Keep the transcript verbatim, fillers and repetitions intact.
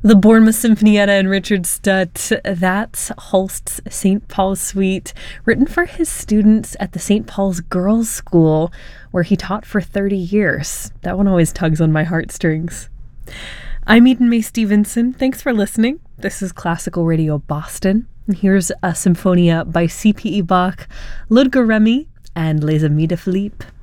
The Bournemouth Sinfonietta and Richard Stutt. That's Holst's Saint Paul's Suite, written for his students at the Saint Paul's Girls' School, where he taught for thirty years. That one always tugs on my heartstrings. I'm Eden May Stevenson. Thanks for listening. This is Classical Radio Boston. And here's a Symphonia by C P E Bach, Ludger Remy, and Les Amis de Philippe.